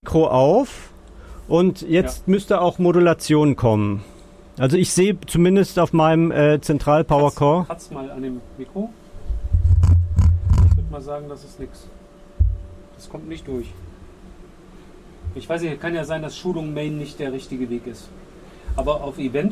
Mikro auf und jetzt müsste auch Modulation kommen. Also ich sehe zumindest auf meinem Zentral Power Core. Kratz mal an dem Mikro. Ich würde mal sagen, das ist nichts. Das kommt nicht durch. Ich weiß nicht, kann ja sein, dass Schulung Main nicht der richtige Weg ist. Aber auf Event